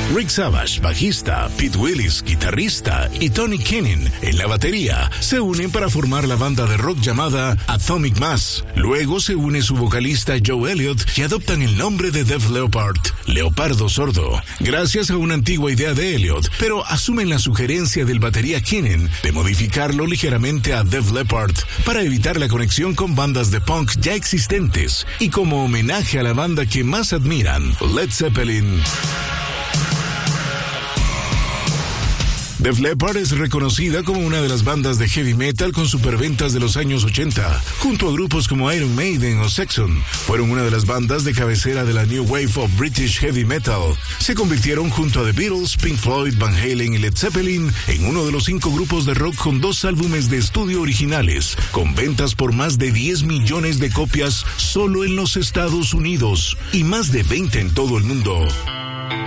Rick Savage, bajista, Pete Willis, guitarrista, y Tony Kinnin, en la batería, se unen para formar la banda de rock llamada Atomic Mass. Luego se une su vocalista Joe Elliott y adoptan el nombre de Def Leppard, Leopardo Sordo, gracias a una antigua idea de Elliott, pero asumen la sugerencia del batería Kinnin de modificarlo ligeramente a Def Leppard para evitar la conexión con bandas de punk ya existentes y como homenaje a la banda que más admiran, Led Zeppelin. Def Leppard es reconocida como una de las bandas de heavy metal con superventas de los años 80, junto a grupos como Iron Maiden o Saxon. Fueron una de las bandas de cabecera de la New Wave of British Heavy Metal. Se convirtieron junto a The Beatles, Pink Floyd, Van Halen y Led Zeppelin en uno de los 5 grupos de rock con 2 álbumes de estudio originales, con ventas por más de 10 millones de copias solo en los Estados Unidos y más de 20 en todo el mundo.